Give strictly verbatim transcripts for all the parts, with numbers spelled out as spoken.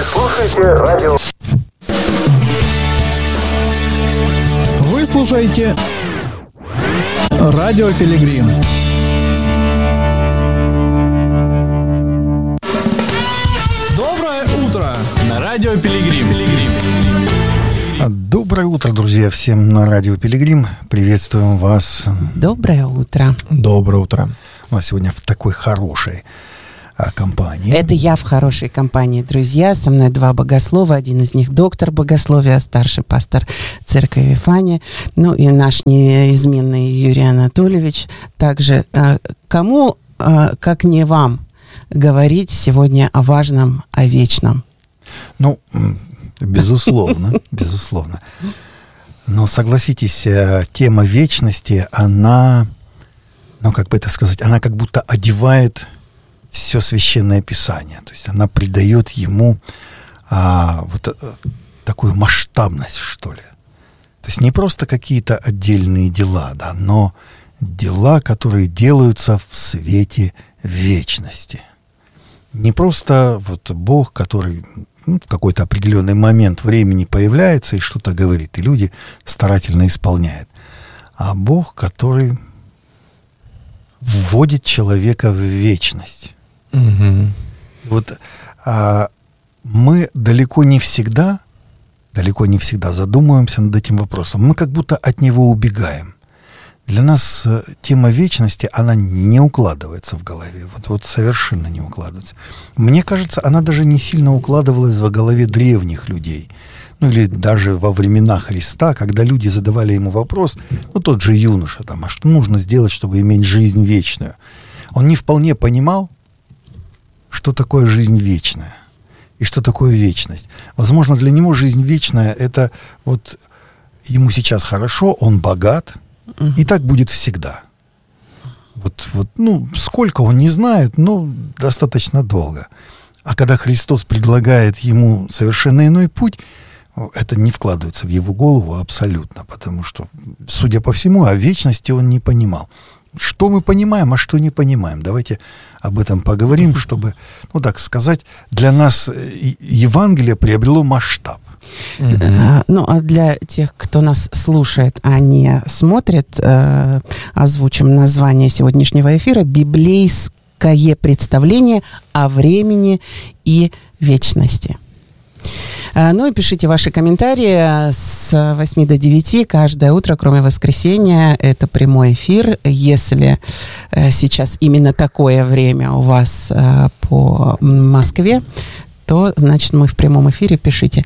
слушаете радио. Вы слушаете Радио Пилигрим. Доброе утро на Радио Пилигрим. Доброе утро, друзья, всем на Радио Пилигрим. Приветствуем вас. Доброе утро. Доброе утро. У нас сегодня в такой хорошей а, компании. Это я в хорошей компании, друзья. Со мной два богослова. Один из них доктор богословия, старший пастор церкви Вифания. Ну и наш неизменный Юрий Анатольевич. Также кому, как не вам, говорить сегодня о важном, о вечном? Ну, безусловно, безусловно. Но согласитесь, тема вечности, она, ну как бы это сказать, она как будто одевает все священное писание. То есть она придает ему а, вот такую масштабность, что ли. То есть не просто какие-то отдельные дела, да, но дела, которые делаются в свете вечности. Не просто вот Бог, который ну, в какой-то определенный момент времени появляется и что-то говорит, и люди старательно исполняют, а Бог, который вводит человека в вечность. Угу. Вот а, мы далеко не всегда, далеко не всегда задумываемся над этим вопросом. Мы как будто от него убегаем. Для нас тема вечности, она не укладывается в голове. Вот, вот совершенно не укладывается. Мне кажется, она даже не сильно укладывалась в голове древних людей. Ну, или даже во времена Христа, когда люди задавали ему вопрос, ну, тот же юноша, там, а что нужно сделать, чтобы иметь жизнь вечную? Он не вполне понимал, что такое жизнь вечная и что такое вечность. Возможно, для него жизнь вечная — это вот ему сейчас хорошо, он богат, и так будет всегда. Вот, вот, ну, сколько он не знает, но достаточно долго. А когда Христос предлагает ему совершенно иной путь, это не вкладывается в его голову абсолютно, потому что, судя по всему, о вечности он не понимал. Что мы понимаем, а что не понимаем? Давайте об этом поговорим, чтобы, ну так сказать, для нас Евангелие приобрело масштаб. Mm-hmm. Ну, а для тех, кто нас слушает, а не смотрит, э, озвучим название сегодняшнего эфира: «Библейское представление о времени и вечности». Ну и пишите ваши комментарии с восьми до девяти каждое утро, кроме воскресенья. Это прямой эфир. Если сейчас именно такое время у вас по Москве, то, значит, мы в прямом эфире. Пишите.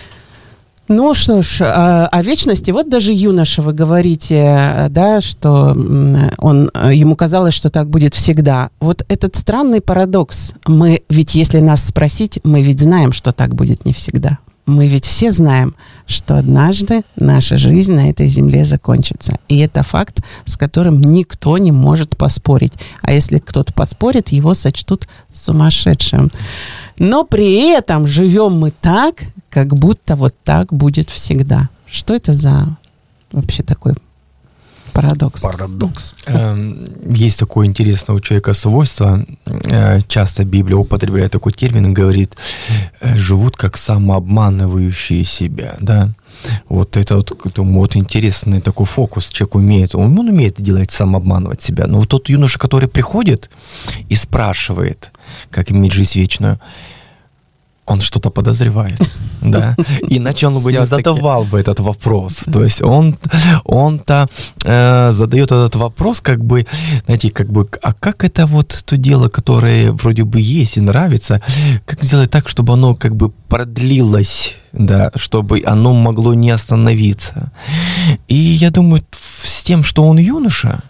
Ну что ж, о, о вечности. Вот даже юноша, вы говорите, да, что он, ему казалось, что так будет всегда. Вот этот странный парадокс. Мы ведь, если нас спросить, мы ведь знаем, что так будет не всегда. Мы ведь все знаем, что однажды наша жизнь на этой земле закончится. И это факт, с которым никто не может поспорить. А если кто-то поспорит, его сочтут сумасшедшим. Но при этом живем мы так, как будто вот так будет всегда. Что это за вообще такой парадокс? Парадокс. Есть такое интересное у человека свойство. Часто Библия употребляет такой термин, говорит, живут как самообманывающие себя, да. Вот это вот, вот интересный такой фокус человек умеет. Он, он умеет делать, самообманывать себя. Но вот тот юноша, который приходит и спрашивает, как иметь жизнь вечную, он что-то подозревает, да, иначе он бы не задавал бы этот вопрос. То есть он, он-то э, задает этот вопрос, как бы, знаете, как бы, а как это вот то дело, которое вроде бы есть и нравится, как сделать так, чтобы оно как бы продлилось, да, чтобы оно могло не остановиться. И я думаю, с тем, что он юноша,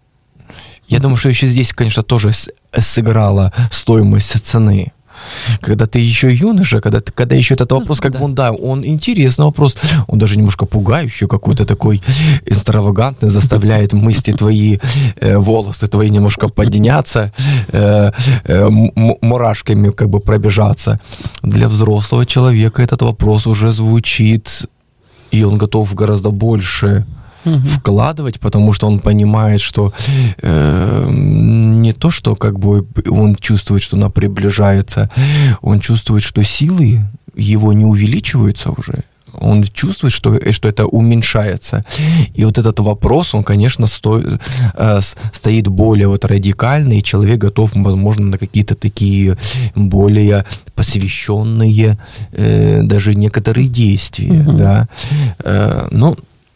я думаю, что еще здесь, конечно, тоже сыграла стоимость цены. Когда ты еще юноша, когда, ты, когда еще этот вопрос, как бы он, да, он интересный вопрос, он даже немножко пугающий, какой-то такой экстравагантный, заставляет мысли твои, э, волосы твои немножко подняться, э, э, м- мурашками как бы пробежаться. Для взрослого человека этот вопрос уже звучит, и он готов гораздо больше угу. вкладывать, потому что он понимает, что э, не то, что как бы он чувствует, что она приближается, он чувствует, что силы его не увеличиваются уже. Он чувствует, что, что это уменьшается. И вот этот вопрос, он, конечно, сто, э, стоит более вот радикальный, и человек готов, возможно, на какие-то такие более посвященные э, даже некоторые действия. Mm-hmm. Да? Э, но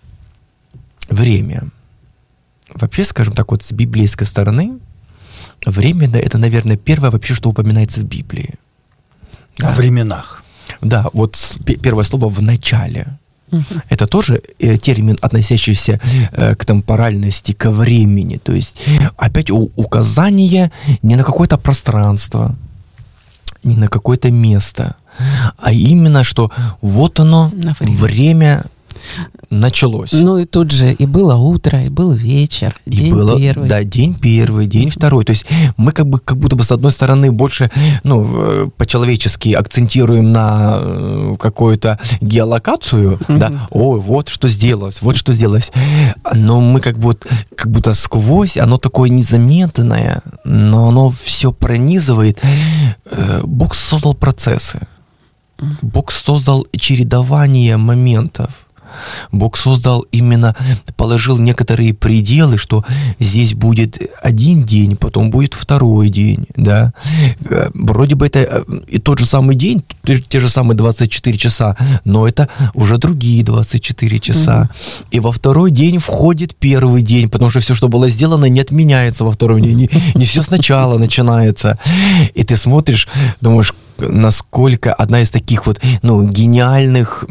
время. Вообще, скажем так, вот с библейской стороны, время, да, это, наверное, первое вообще, что упоминается в Библии. Да? О временах. Да, вот первое слово «в начале». Uh-huh. Это тоже э, термин, относящийся э, к темпоральности, ко времени. То есть опять у- указание не на какое-то пространство, не на какое-то место, а именно, что вот оно, время. время началось. Ну и тут же и было утро, и был вечер, и день было, первый. Да, день первый, день второй. То есть мы как бы как будто бы с одной стороны больше, ну, по-человечески акцентируем на какую-то геолокацию, mm-hmm. да, ой, вот что сделалось, вот что сделалось. Но мы как будто, как будто сквозь, оно такое незаметное, но оно все пронизывает. Бог создал процессы. Бог создал чередование моментов. Бог создал именно, положил некоторые пределы, что здесь будет один день, потом будет второй день, да. Вроде бы это и тот же самый день, те же самые двадцать четыре часа, но это уже другие двадцать четыре часа. Mm-hmm. И во второй день входит первый день, потому что все, что было сделано, не отменяется во втором дне, не, не все сначала начинается. И ты смотришь, думаешь, насколько одна из таких вот, ну, гениальных,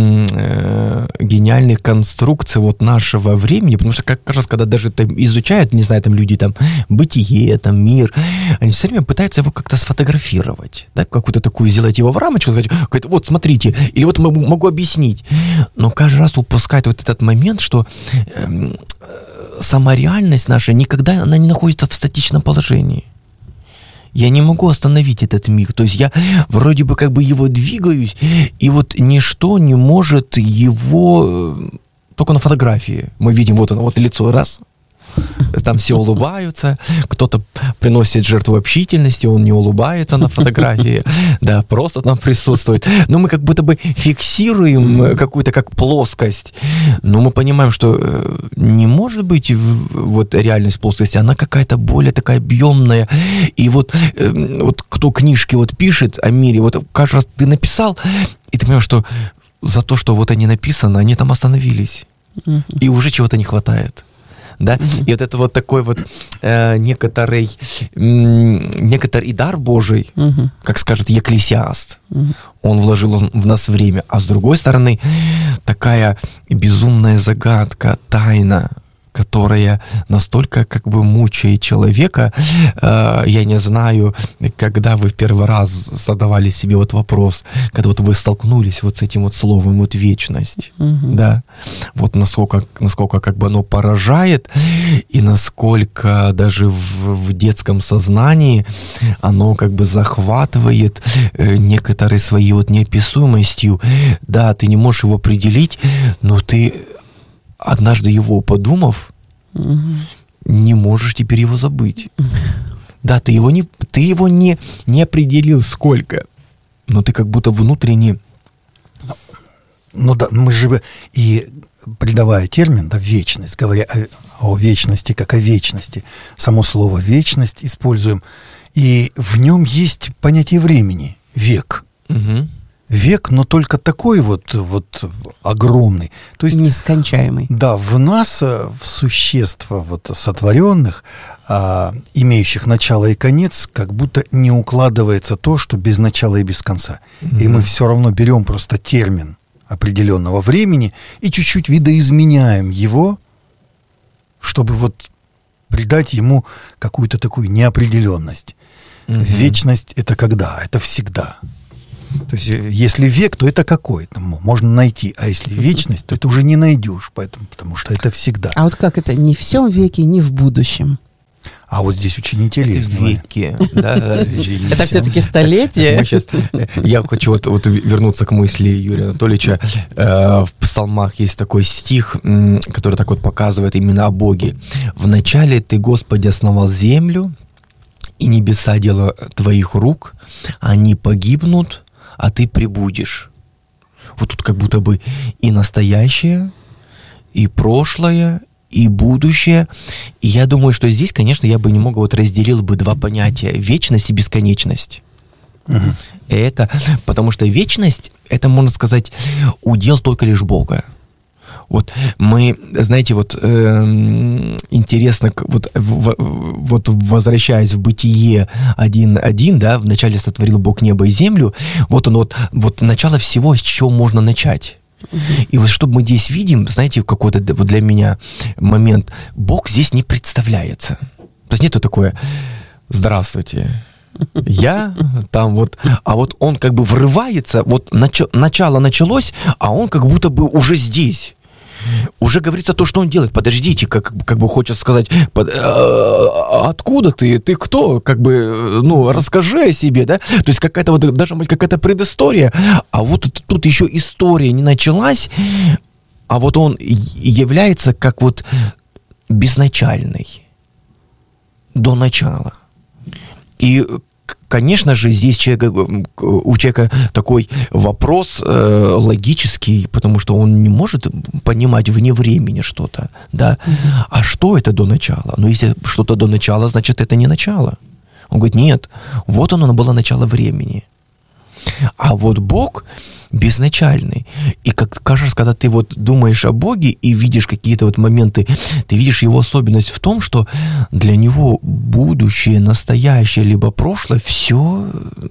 э, гениальных конструкций вот нашего времени, потому что, как раз, когда даже там изучают, не знаю, там люди, там, бытие, там, мир, они все время пытаются его как-то сфотографировать, да, какую-то такую сделать его в рамочку, сказать, вот, смотрите, или вот могу, могу объяснить, но каждый раз упускает вот этот момент, что э, сама реальность наша никогда, она не находится в статичном положении. Я не могу остановить этот миг. То есть я вроде бы как бы его двигаюсь, и вот ничто не может его... Только на фотографии мы видим, вот оно, вот лицо, раз, там все улыбаются, кто-то приносит жертву общительности, он не улыбается на фотографии, да, просто там присутствует. Но мы как будто бы фиксируем какую-то как плоскость, но мы понимаем, что не может быть вот реальность плоскости, она какая-то более такая объемная. И вот, вот кто книжки вот пишет о мире, вот каждый раз ты написал, и ты понимаешь, что за то, что вот они написаны, они там остановились, и уже чего-то не хватает. Да? Mm-hmm. И вот это вот такой вот э, некоторый, м, некоторый дар Божий, mm-hmm. как скажет Екклесиаст, mm-hmm. он вложил в нас время, а с другой стороны такая безумная загадка, тайна, которая настолько как бы мучает человека. Э, я не знаю, когда вы в первый раз задавали себе вот вопрос, когда вот вы столкнулись вот с этим вот словом, вот вечность, угу. да, вот насколько, насколько как бы оно поражает, и насколько даже в, в детском сознании оно как бы захватывает э, некоторые своей вот неописуемостью. Да, ты не можешь его определить, но ты... однажды его подумав, угу. не можешь теперь его забыть. Да, ты его не, ты его не, не определил сколько, но ты как будто внутренне... Ну да, мы же и придавая термин, да, вечность, говоря о, о вечности как о вечности, само слово вечность используем, и в нем есть понятие времени, век. Угу. Век, но только такой вот, вот огромный. То есть, нескончаемый. Да, в нас, в существ вот, сотворенных, а, имеющих начало и конец, как будто не укладывается то, что без начала и без конца. Mm-hmm. И мы все равно берем просто термин определенного времени и чуть-чуть видоизменяем его, чтобы вот придать ему какую-то такую неопределенность. Mm-hmm. Вечность — это когда? Это всегда. То есть, если век, то это какой? Там можно найти. А если вечность, то это уже не найдешь, поэтому, потому что это всегда. А вот как это? Не в всем веке, не в будущем. А вот здесь очень интересно. Это веки, да. Это все-таки столетие. Я хочу вот, вот вернуться к мысли Юрия Анатольевича. В псалмах есть такой стих, который так вот показывает именно о Боге. «Вначале ты, Господи, основал землю, и небеса дело твоих рук, они погибнут, а ты прибудешь». Вот тут как будто бы и настоящее, и прошлое, и будущее. И я думаю, что здесь, конечно, я бы немного вот разделил бы два понятия: вечность и бесконечность. Угу. Это потому что вечность, это, можно сказать, удел только лишь Бога. Вот мы, знаете, вот э, интересно, вот, в, вот возвращаясь в Бытие один один, да, вначале сотворил Бог небо и землю, вот он вот, вот начало всего, с чего можно начать. И вот что мы здесь видим, знаете, какой-то вот для меня момент, Бог здесь не представляется. То есть нету такое «здравствуйте, я там вот», а вот он как бы врывается, вот нач- начало началось, а он как будто бы уже здесь. Уже говорится то, что он делает. Подождите, как, как бы хочется сказать, под, а, откуда ты, ты кто, как бы, ну, расскажи о себе, да, то есть какая-то вот, даже какая-то предыстория, а вот тут, тут еще история не началась, а вот он является как вот безначальный до начала. И конечно же, здесь человек, у человека такой вопрос э, логический, потому что он не может понимать вне времени что-то, да. Mm-hmm. А что это до начала? Ну, если что-то до начала, значит, это не начало. Он говорит, нет, вот оно было начало времени. А вот Бог безначальный. И как кажется, когда ты вот думаешь о Боге и видишь какие-то вот моменты, ты видишь его особенность в том, что для него будущее, настоящее, либо прошлое, все,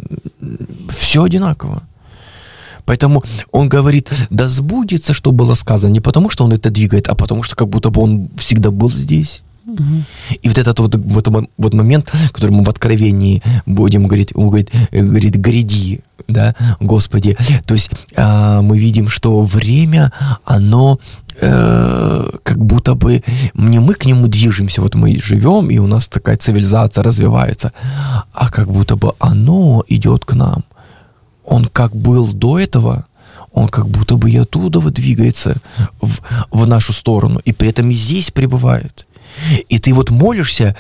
все одинаково. Поэтому он говорит, да сбудется, что было сказано, не потому, что он это двигает, а потому, что как будто бы он всегда был здесь. Угу. И вот этот вот, вот, вот момент, который мы в Откровении будем говорить, он говорит, говорит гряди, да, Господи. То есть э, мы видим, что время, оно э, как будто бы не мы к нему движемся, вот мы живем, и у нас такая цивилизация развивается, а как будто бы оно идет к нам. Он как был до этого, он как будто бы и оттуда вот двигается в, в нашу сторону, и при этом и здесь пребывает. И ты вот молишься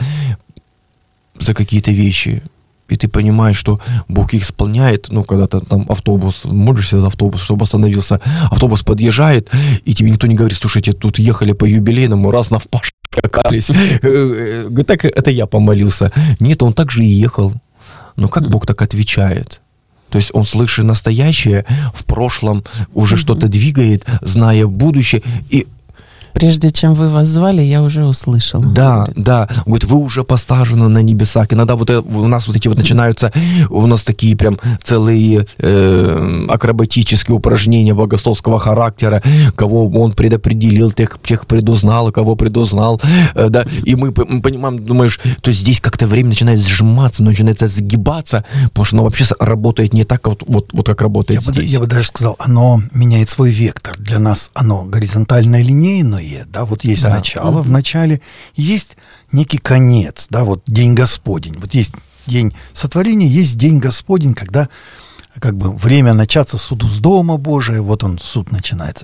за какие-то вещи, и ты понимаешь, что Бог их исполняет, ну, когда-то там автобус, молишься за автобус, чтобы остановился, автобус подъезжает, и тебе никто не говорит, слушайте, тут ехали по юбилейному, раз на впаш какались. Говорит, так это я помолился. Нет, он так же и ехал. Но как Бог так отвечает? То есть он, слышит настоящее, в прошлом уже что-то двигает, зная будущее, и прежде чем вы вас звали, я уже услышал. Да, да. Он говорит, вы уже посажены на небесах. Иногда вот это, у нас вот эти вот начинаются, у нас такие прям целые э, акробатические упражнения богословского характера, кого он предопределил, тех, тех предузнал, кого предузнал. Э, да. И мы, мы понимаем, думаешь, то есть здесь как-то время начинает сжиматься, начинает сгибаться, потому что оно вообще работает не так, вот, вот, вот как работает я здесь. Бы, я бы даже сказал, оно меняет свой вектор. Для нас оно горизонтальное, линейное, да, вот есть да. начало mm-hmm. в начале, есть некий конец, да, вот день Господень, вот есть день сотворения, есть день Господень, когда как бы время начаться суду с дома Божия, вот он, суд начинается.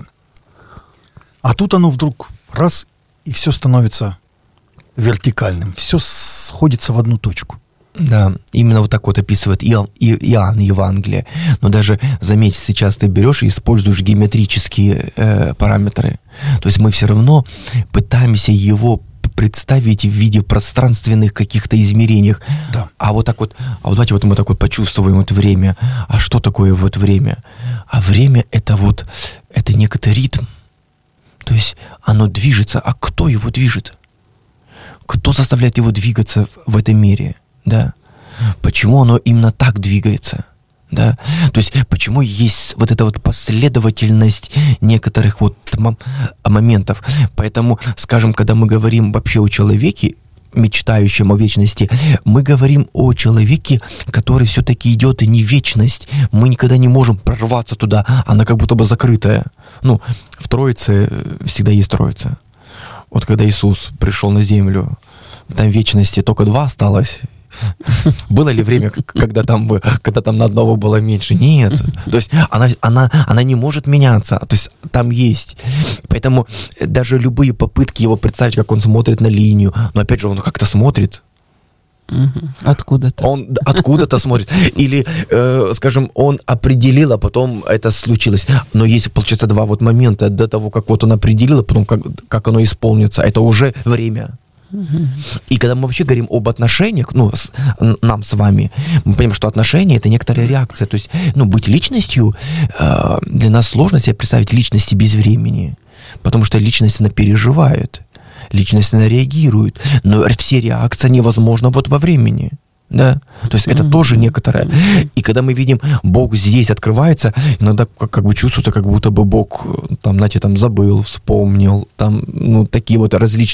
А тут оно вдруг раз, и все становится вертикальным, все сходится в одну точку. Да, именно вот так вот описывает Иоанн, Иоанн Евангелие. Но даже, заметь, сейчас ты берешь и используешь геометрические э, параметры. То есть мы все равно пытаемся его представить в виде пространственных каких-то измерениях. Да. А вот так вот, а вот давайте вот мы так вот почувствуем вот время. А что такое вот время? А время это вот, это некий ритм. То есть оно движется. А кто его движет? Кто заставляет его двигаться в, в этом мире? Да. Почему оно именно так двигается? Да. То есть, почему есть вот эта вот последовательность некоторых вот моментов. Поэтому, скажем, когда мы говорим вообще о человеке, мечтающем о вечности, мы говорим о человеке, который все-таки идет и не в вечность. Мы никогда не можем прорваться туда, она как будто бы закрытая. Ну, в Троице всегда есть Троица. Вот когда Иисус пришел на землю, там вечности только два осталось. Было ли время, когда там, когда там на одного было меньше? Нет. То есть она, она, она не может меняться. То есть там есть. Поэтому даже любые попытки его представить, как он смотрит на линию, но опять же он как-то смотрит. Откуда-то. Он откуда-то смотрит. Или, э, скажем, он определил, а потом это случилось. Но есть, получается, два вот момента до того, как вот он определил, а потом как, как оно исполнится. Это уже время. И когда мы вообще говорим об отношениях, ну, с, нам с вами, мы понимаем, что отношения — это некоторая реакция. То есть, ну, быть личностью, э, для нас сложно себе представить личности без времени. Потому что личность, она переживает. Личность, она реагирует. Но все реакции невозможны вот во времени. Да? То есть это mm-hmm. тоже некоторое. И когда мы видим, Бог здесь открывается, иногда как, как бы чувствуется, как будто бы Бог там, знаете, там забыл, вспомнил, там, ну, такие вот различные